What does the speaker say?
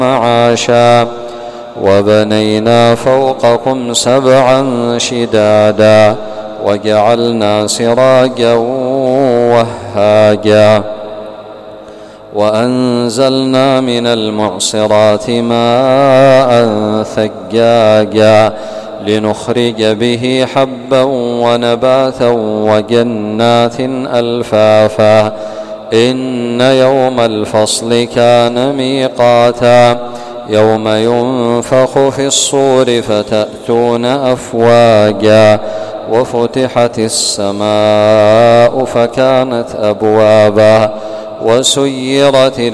معاشا وبنينا فوقكم سبعا شدادا وجعلنا سراجا وهاجا وأنزلنا من المعصرات ماء ثجاجا لنخرج به حبا ونباتا وجنات ألفافا إن يوم الفصل كان ميقاتا يوم ينفخ في الصور فتأتون أفواجا وفتحت السماء فكانت أبوابا وسيرت